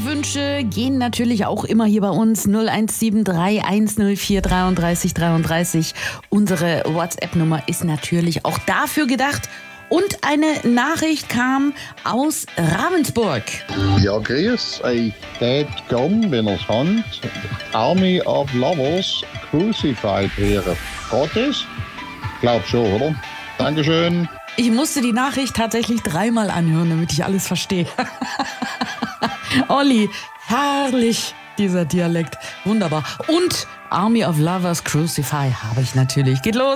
Musikwünsche gehen natürlich auch immer hier bei uns 0173 104 33 33. Unsere WhatsApp-Nummer ist natürlich auch dafür gedacht. Und eine Nachricht kam aus Ravensburg. Ja, grüß euch. Dad Gum, wenn er's hand. Army of Lovers Crucified hören. Geht das? Glaub schon, oder? Dankeschön. Ich musste die Nachricht tatsächlich 3-mal anhören, damit ich alles verstehe. Olli, herrlich, dieser Dialekt. Wunderbar. Und Army of Lovers Crucify habe ich natürlich. Geht los.